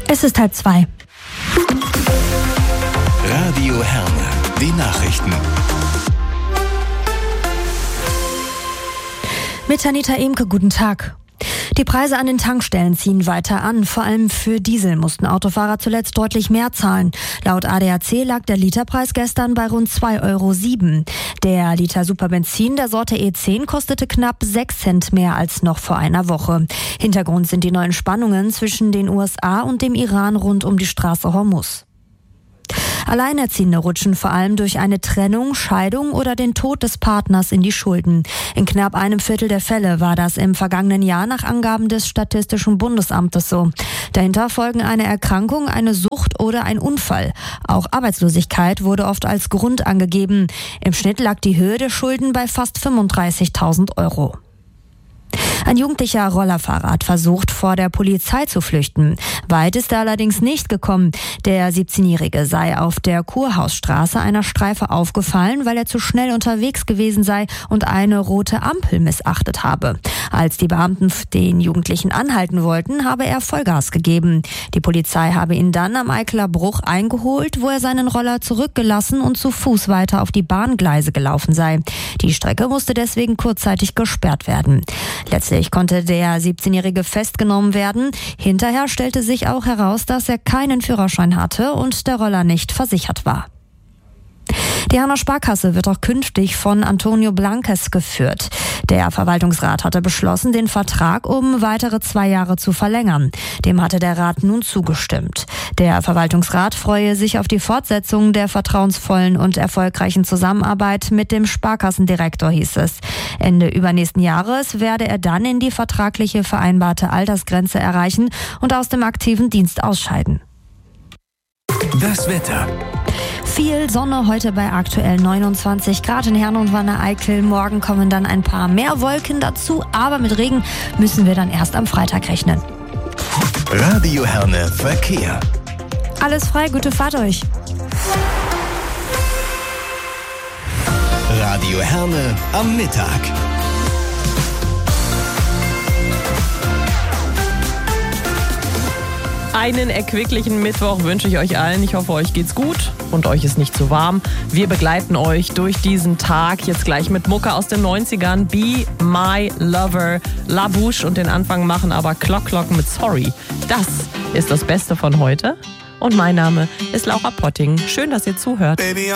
Es ist 1:30. Radio Herne, die Nachrichten. Mit Anita Emke, guten Tag. Die Preise an den Tankstellen ziehen weiter an. Vor allem für Diesel mussten Autofahrer zuletzt deutlich mehr zahlen. Laut ADAC lag der Literpreis gestern bei rund 2,07 €. Der Liter Superbenzin der Sorte E10 kostete knapp 6 Cent mehr als noch vor einer Woche. Hintergrund sind die neuen Spannungen zwischen den USA und dem Iran rund um die Straße Hormuz. Alleinerziehende rutschen vor allem durch eine Trennung, Scheidung oder den Tod des Partners in die Schulden. In knapp einem Viertel der Fälle war das im vergangenen Jahr nach Angaben des Statistischen Bundesamtes so. Dahinter folgen eine Erkrankung, eine Sucht oder ein Unfall. Auch Arbeitslosigkeit wurde oft als Grund angegeben. Im Schnitt lag die Höhe der Schulden bei fast 35.000 €. Ein jugendlicher Rollerfahrer hat versucht, vor der Polizei zu flüchten. Weit ist er allerdings nicht gekommen. Der 17-Jährige sei auf der Kurhausstraße einer Streife aufgefallen, weil er zu schnell unterwegs gewesen sei und eine rote Ampel missachtet habe. Als die Beamten den Jugendlichen anhalten wollten, habe er Vollgas gegeben. Die Polizei habe ihn dann am Eikeler Bruch eingeholt, wo er seinen Roller zurückgelassen und zu Fuß weiter auf die Bahngleise gelaufen sei. Die Strecke musste deswegen kurzzeitig gesperrt werden. Letztlich konnte der 17-Jährige festgenommen werden. Hinterher stellte sich auch heraus, dass er keinen Führerschein hatte und der Roller nicht versichert war. Die Herner Sparkasse wird auch künftig von Antonio Blanques geführt. Der Verwaltungsrat hatte beschlossen, den Vertrag um weitere 2 Jahre zu verlängern. Dem hatte der Rat nun zugestimmt. Der Verwaltungsrat freue sich auf die Fortsetzung der vertrauensvollen und erfolgreichen Zusammenarbeit mit dem Sparkassendirektor, hieß es. Ende übernächsten Jahres werde er dann in die vertragliche vereinbarte Altersgrenze erreichen und aus dem aktiven Dienst ausscheiden. Das Wetter. Viel Sonne heute bei aktuell 29 Grad in Herne und Wanne-Eickel. Morgen kommen dann ein paar mehr Wolken dazu, aber mit Regen müssen wir dann erst am Freitag rechnen. Radio Herne Verkehr. Alles frei, gute Fahrt euch. Radio Herne am Mittag. Einen erquicklichen Mittwoch wünsche ich euch allen. Ich hoffe, euch geht's gut und euch ist nicht zu warm. Wir begleiten euch durch diesen Tag jetzt gleich mit Mucke aus den 90ern. Be My Lover, La Bouche und den Anfang machen aber Clock mit Sorry. Das ist das Beste von heute. Und mein Name ist Laura Potting. Schön, dass ihr zuhört. Baby,